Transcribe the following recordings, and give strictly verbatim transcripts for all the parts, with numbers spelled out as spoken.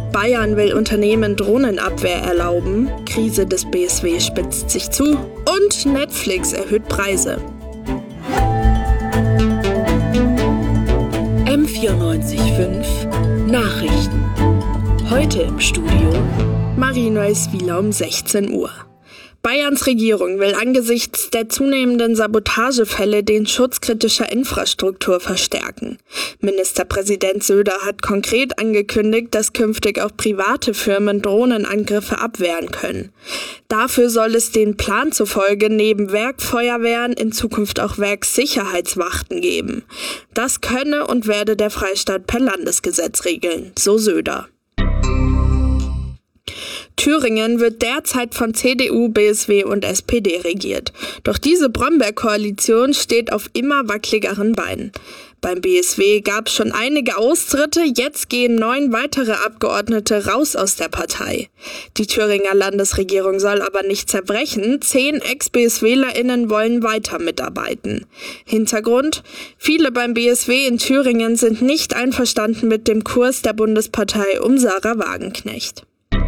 Bayern will Unternehmen Drohnenabwehr erlauben, Krise des B S W spitzt sich zu und Netflix erhöht Preise. M vierundneunzig Komma fünf Nachrichten. Heute im Studio Marie Neuss-Wieler um sechzehn Uhr. Bayerns Regierung will angesichts der zunehmenden Sabotagefälle den Schutz kritischer Infrastruktur verstärken. Ministerpräsident Söder hat konkret angekündigt, dass künftig auch private Firmen Drohnenangriffe abwehren können. Dafür soll es den Plan zufolge neben Werkfeuerwehren in Zukunft auch Werkssicherheitswachten geben. Das könne und werde der Freistaat per Landesgesetz regeln, so Söder. Thüringen wird derzeit von C D U, B S W und S P D regiert. Doch diese Brombeer-Koalition steht auf immer wackeligeren Beinen. Beim B S W gab es schon einige Austritte, jetzt gehen neun weitere Abgeordnete raus aus der Partei. Die Thüringer Landesregierung soll aber nicht zerbrechen, zehn Ex-BSWlerInnen wollen weiter mitarbeiten. Hintergrund: Viele beim B S W in Thüringen sind nicht einverstanden mit dem Kurs der Bundespartei um Sarah Wagenknecht.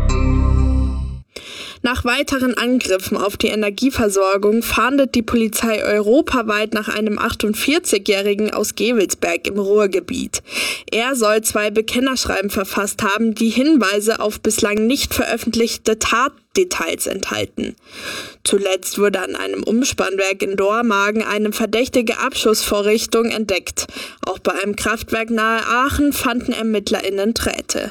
Nach weiteren Angriffen auf die Energieversorgung fahndet die Polizei europaweit nach einem achtundvierzigjährigen aus Gevelsberg im Ruhrgebiet. Er soll zwei Bekennerschreiben verfasst haben, die Hinweise auf bislang nicht veröffentlichte Tatdetails enthalten. Zuletzt wurde an einem Umspannwerk in Dormagen eine verdächtige Abschussvorrichtung entdeckt. Auch bei einem Kraftwerk nahe Aachen fanden ErmittlerInnen Drähte.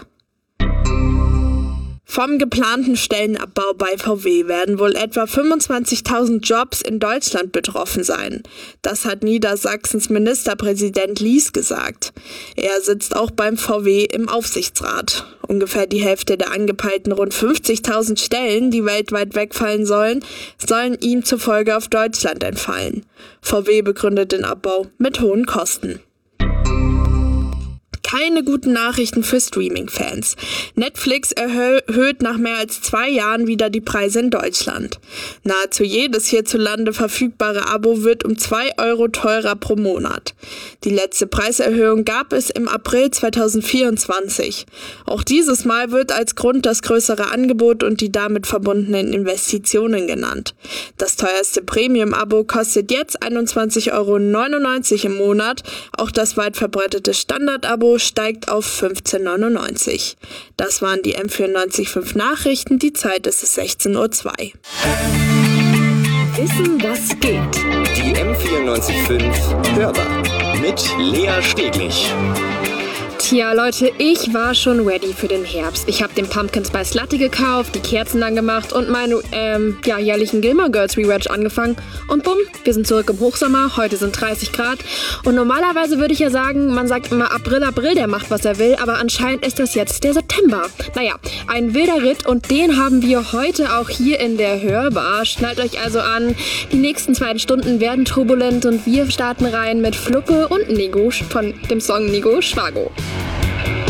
Vom geplanten Stellenabbau bei V W werden wohl etwa fünfundzwanzigtausend Jobs in Deutschland betroffen sein. Das hat Niedersachsens Ministerpräsident Lies gesagt. Er sitzt auch beim V W im Aufsichtsrat. Ungefähr die Hälfte der angepeilten rund fünfzigtausend Stellen, die weltweit wegfallen sollen, sollen ihm zufolge auf Deutschland entfallen. V W begründet den Abbau mit hohen Kosten. Keine guten Nachrichten für Streaming-Fans. Netflix erhöht nach mehr als zwei Jahren wieder die Preise in Deutschland. Nahezu jedes hierzulande verfügbare Abo wird um zwei Euro teurer pro Monat. Die letzte Preiserhöhung gab es im April zweitausendvierundzwanzig. Auch dieses Mal wird als Grund das größere Angebot und die damit verbundenen Investitionen genannt. Das teuerste Premium-Abo kostet jetzt einundzwanzig Euro neunundneunzig im Monat. Auch das weit verbreitete Standard-Abo steigt auf fünfzehn Euro neunundneunzig. Das waren die M vierundneunzig Komma fünf Nachrichten. Die Zeit ist es sechzehn Uhr zwei. Wissen, was geht. Die M vierundneunzig Komma fünf Hörbar mit Lea Steglich. Tja, Leute, ich war schon ready für den Herbst. Ich habe den Pumpkin Spice Latte gekauft, die Kerzen angemacht und meine ähm, ja, jährlichen Gilmore Girls Rewatch angefangen. Und bumm, wir sind zurück im Hochsommer. Heute sind dreißig Grad. Und normalerweise würde ich ja sagen, man sagt immer April, April, der macht, was er will. Aber anscheinend ist das jetzt der September. Naja, ein wilder Ritt und den haben wir heute auch hier in der Hörbar. Schnallt euch also an. Die nächsten zwei Stunden werden turbulent und wir starten rein mit Fluppe und Nigo von dem Song Nigo Schwago.